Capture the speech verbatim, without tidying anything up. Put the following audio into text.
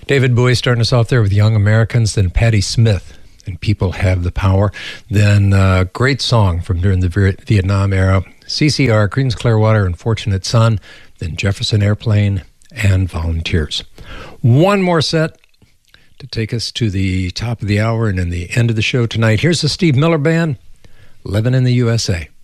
David Bowie starting us off there with Young Americans, then Patti Smith and People Have the Power. Then uh, great song from during the Vietnam era, C C R, Creedence Clearwater and Fortunate Son, then Jefferson Airplane and Volunteers. One more set to take us to the top of the hour and then the end of the show tonight. Here's the Steve Miller Band, Living in the U S A.